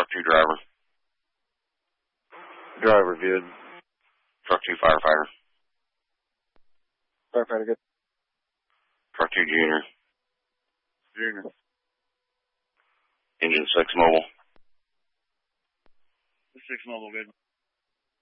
Truck 2 driver. Driver, good. Truck 2 firefighter. Firefighter, good. Truck 2 junior. Junior. Engine 6 mobile. 6 mobile, good.